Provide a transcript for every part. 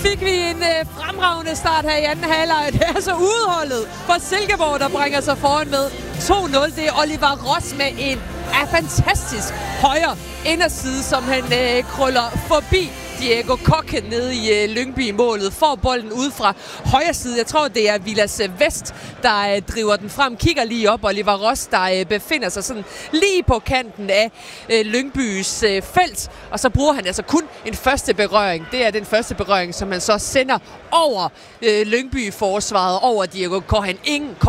fik vi en fremragende start her i anden halvleg. Det er så udholdet for Silkeborg, der bringer sig foran med 2-0. Det er Oliver Ross med en fantastisk højre inderside, som han krøller forbi Diego Kokke nede i Lyngby-målet. Får bolden ud fra højre side. Jeg tror, det er Vilas Vest, der driver den frem. Kigger lige op. Oliver Ross, der befinder sig sådan lige på kanten af Lyngbys felt. Og så bruger han altså kun en første berøring. Det er den første berøring, som han så sender over Lyngby-forsvaret, over Diego Kokke.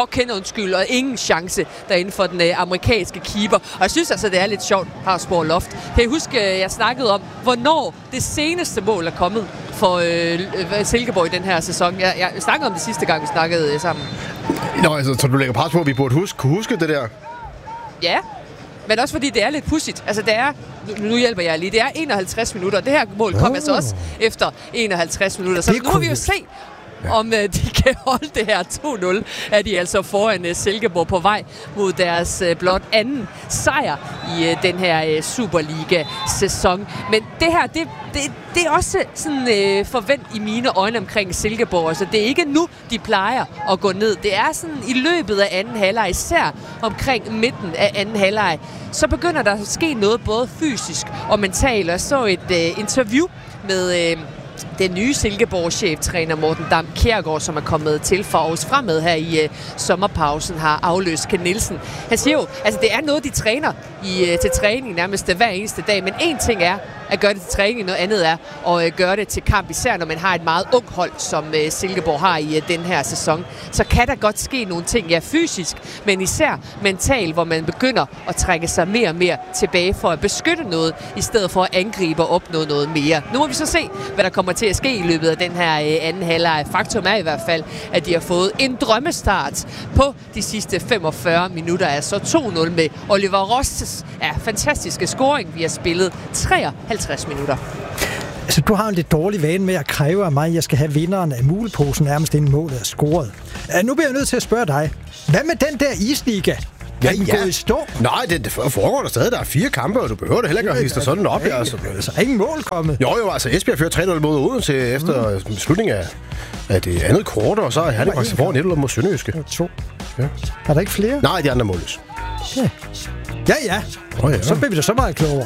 Og ingen chance derinde for den amerikanske keeper. Og jeg synes altså, det er lidt sjovt, Hausborg Loft. Kan I huske, jeg snakkede om, hvornår det seneste mål er kommet for Silkeborg i den her sæson? Jeg snakkede om det sidste gang, vi snakkede sammen. Nå, altså, så du lægger pres på, at vi burde kunne huske det der? Ja, men også fordi det er lidt pudsigt. Altså, det er, nu hjælper jeg lige, det er 51 minutter. Det her mål kom altså også efter 51 minutter. Så nu må vi jo se, om de kan holde det her 2-0, er de altså foran Silkeborg på vej mod deres blot anden sejr i den her Superliga-sæson. Men det her, det er også sådan forvent i mine øjne omkring Silkeborg. Altså, det er ikke nu, de plejer at gå ned. Det er sådan i løbet af anden halvleg, især omkring midten af anden halvleg, så begynder der at ske noget både fysisk og mentalt. Jeg så et interview med den nye Silkeborg-cheftræner Morten Dam Kjærgaard, som er kommet til for Aarhus Fremad her i sommerpausen, har afløst Ken Nielsen. Han siger jo, altså det er noget, de træner til træning nærmest hver eneste dag, men en ting er at gøre det til træning, noget andet er at gøre det til kamp, især når man har et meget ung hold, som Silkeborg har i den her sæson. Så kan der godt ske nogle ting, ja fysisk, men især mentalt, hvor man begynder at trække sig mere og mere tilbage for at beskytte noget, i stedet for at angribe og opnå noget mere. Nu må vi så se, hvad der kommer til at ske i løbet af den her anden halvleg. Faktum er i hvert fald, at de har fået en drømmestart på de sidste 45 minutter, altså 2-0 med Oliver Ross' fantastiske scoring. Vi har spillet 53 minutter. Altså, du har en lidt dårlig vane med at kræve af mig, at jeg skal have vinderen af muleposen nærmest inden målet er scoret. Nu bliver jeg nødt til at spørge dig. Hvad med den der isliga? Er den gået i stå? Nej, det foregår der stadig. Der er 4 kampe, og du behøver det heller ikke at hisse sådan op. Altså, er ingen mål kommet? Jo, altså Esbjerg fører 3-0 mod Odense efter slutningen af det andet kvart, og så er Herning faktisk foran 1-0 mod Sønderjyske. 2. Ja. Er der ikke flere? Nej, de andre målløs. Ja. Ja. Så bliver vi da så meget klogere.